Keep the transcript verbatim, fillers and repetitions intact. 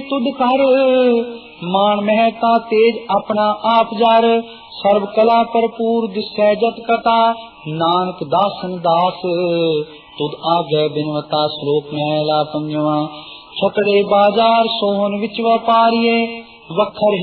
तुद कर, मान महता तेज अपना आप जार, सर्व कला भरपूर दिसै जत कथा, नानक दासन दास तुद आगे बिनवता। श्लोक महला पंजवा। छकड़े बाजार सोहन विच व्यापारिये, वखर